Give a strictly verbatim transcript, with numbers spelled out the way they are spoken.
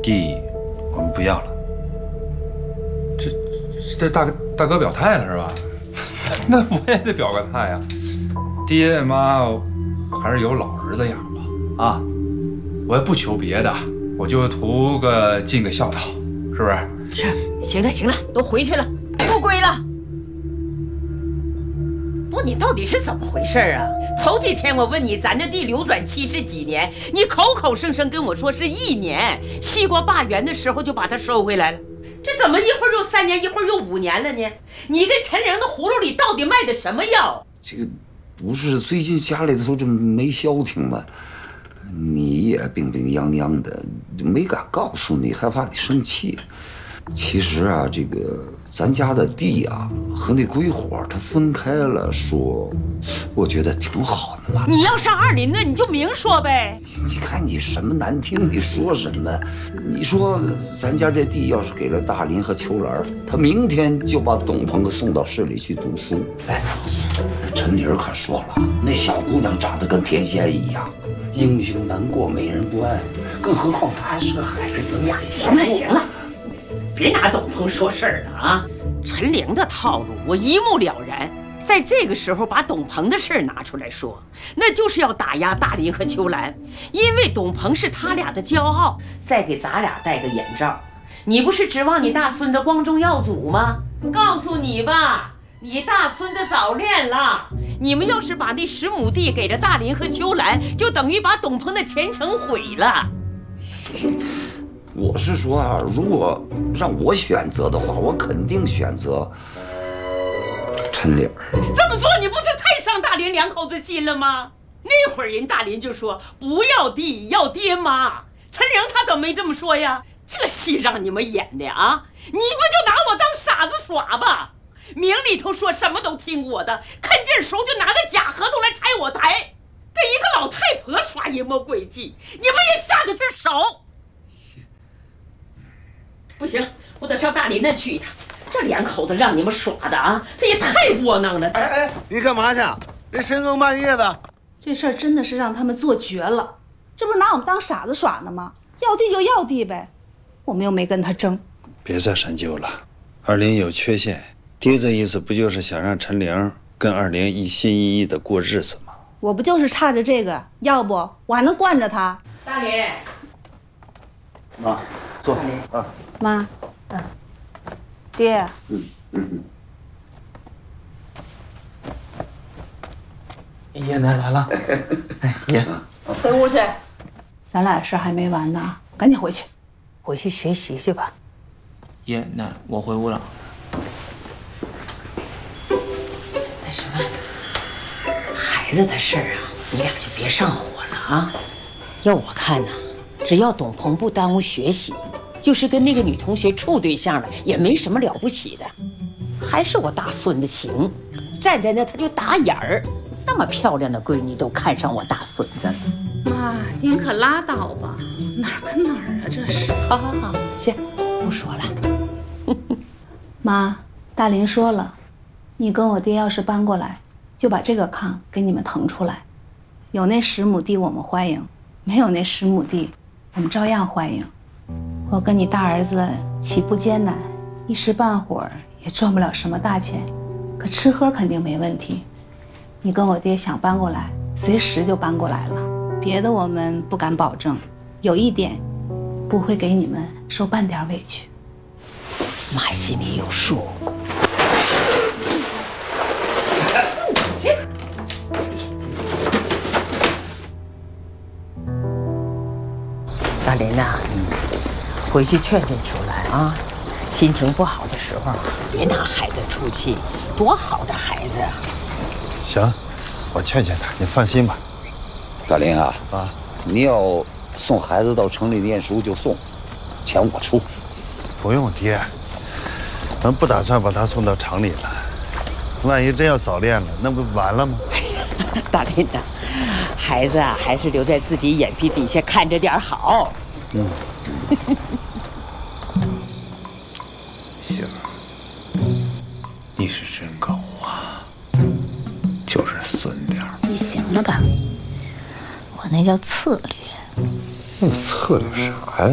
地我们不要了。 这这大大哥表态了是吧？那我也得表个态呀。爹妈还是有老儿子样吧啊！我也不求别的，我就图个尽个孝道，是不是？ 是。行了行了，都回去了，不归了。不，你到底是怎么回事啊？头几天我问你，咱这地流转期是几年？你口口声声跟我说是一年，西瓜罢园的时候就把它收回来了。这怎么一会儿又三年，一会儿又五年了呢？你跟陈玲的葫芦里到底卖的什么药？ 这个不是最近家里头这没消停吗？你也病病殃殃的，没敢告诉你，害怕你生气。其实啊，这个咱家的地啊和那鬼火他分开了说，我觉得挺好的嘛。 你要上二林呢，你就明说呗。 你看你什么难听，你说什么？你说咱家这地要是给了大林和秋兰，他明天就把董鹏送到市里去读书。哎，陈妮儿可说了，那小姑娘长得跟天仙一样，英雄难过美人关，更何况她还是个孩子呀。 行了行了。别拿董鹏说事儿了啊！陈玲的套路我一目了然，在这个时候把董鹏的事儿拿出来说，那就是要打压大林和秋兰，因为董鹏是他俩的骄傲。再给咱俩戴个眼罩，你不是指望你大孙子光宗耀祖吗？告诉你吧，你大孙子早恋了。你们要是把那十亩地给了大林和秋兰，就等于把董鹏的前程毁了。 我是说啊，如果让我选择的话，我肯定选择陈玲儿。 这么做你不是太伤大林两口子心了吗？那会儿人大林就说不要地，要爹妈。陈玲他怎么没这么说呀？这戏让你们演的啊！你不就拿我当傻子耍吧？明里头说什么都听我的，看劲儿时候就拿个假合同来拆我台，跟一个老太婆耍阴谋诡计，你们也下得去手？不行，我得上大林那去一趟。这两口子让你们耍的啊，这也太窝囊了！ 哎哎，你干嘛去？这深更半夜的， 这事儿真的是让他们做绝了。这不是拿我们当傻子耍呢吗？要地就要地呗，我们又没跟他争。 别再深究了。二林有缺陷，爹这意思不就是想让陈玲跟二林一心一意的过日子吗？ 我不就是差着这个，要不我还能惯着他。 大林， 妈，坐啊。 妈，嗯，爹，嗯嗯嗯。爷奶来了，哎，爷， 回屋去。咱俩的事还没完呢，赶紧回去。 回去学习去吧。 爷奶，我回屋了。 那什么，孩子的事儿啊，你俩就别上火了啊。要我看呢，只要董鹏不耽误学习。就是跟那个女同学处对象了，也没什么了不起的。还是我大孙子行，站在那他就打眼儿。那么漂亮的闺女都看上我大孙子了。 妈，您可拉倒吧，哪儿跟哪儿啊？这是。 好好好，行，不说了。 妈，大林说了，你跟我爹要是搬过来，就把这个炕给你们腾出来。有那十亩地我们欢迎，没有那十亩地，我们照样欢迎。我跟你大儿子起步艰难，一时半会儿也赚不了什么大钱，可吃喝肯定没问题。你跟我爹想搬过来，随时就搬过来了。别的我们不敢保证，有一点，不会给你们受半点委屈。 妈心里有数。大林呐、啊，回去劝劝秋兰啊，心情不好的时候别拿孩子出气，多好的孩子啊！ 行，我劝劝他，你放心吧。 大林啊， 啊， 你要送孩子到城里念书就送，钱我出。 不用爹，咱不打算把他送到城里了。万一真要早恋了，那不完了吗？ 大林呐、啊，孩子啊，还是留在自己眼皮底下看着点好。 嗯。 杏儿，你是真狗啊，就是损点儿。 你行了吧？我那叫策略。 那策略啥呀？